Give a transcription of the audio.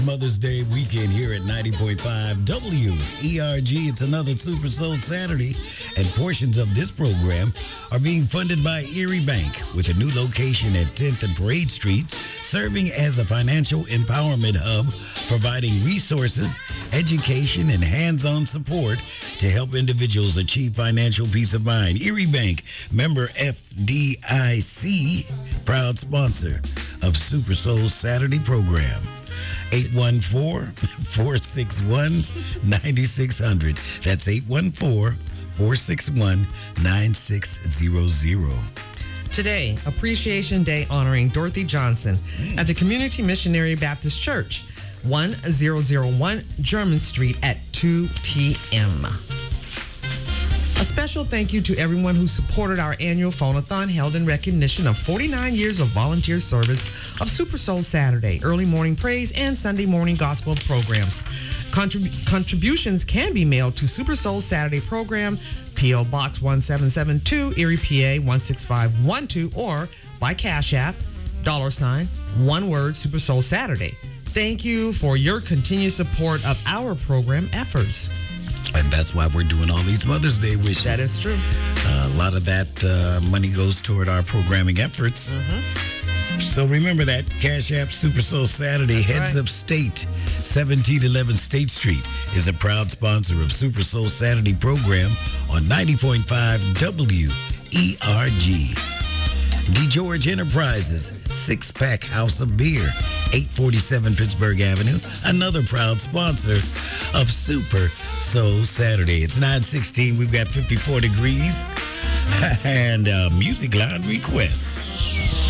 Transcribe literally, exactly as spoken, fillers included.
Mother's Day weekend here at ninety point five W E R G. It's another Super Soul Saturday, and portions of this program are being funded by Erie Bank with a new location at tenth and Parade Street, serving as a financial empowerment hub, providing resources, education, and hands-on support to help individuals achieve financial peace of mind. Erie Bank, member F D I C, proud sponsor of Super Soul Saturday program. eight one four, four six one, nine six zero zero. That's eight one four, four six one, nine six zero zero. Today, Appreciation Day honoring Dorothy Johnson at the Community Missionary Baptist Church, one thousand one German Street at two p.m. A special thank you to everyone who supported our annual phone-a-thon held in recognition of forty-nine years of volunteer service of Super Soul Saturday, early morning praise, and Sunday morning gospel programs. Contrib- contributions can be mailed to Super Soul Saturday program, P O. Box one seven seven two, Erie, P A one six five one two, or by Cash App, dollar sign, one word, Super Soul Saturday. Thank you for your continued support of our program efforts. And that's why we're doing all these Mother's Day wishes. That is true. Uh, a lot of that uh, money goes toward our programming efforts. Mm-hmm. So remember that Cash App Super Soul Saturday. That's Heads right. of State, seventeen eleven State Street, is a proud sponsor of Super Soul Saturday program on ninety point five W E R G. DeGeorge Enterprises, six-pack House of Beer, eight forty-seven Pittsburgh Avenue, another proud sponsor of Super Soul Saturday. It's nine sixteen. We've got fifty-four degrees and uh, music line requests.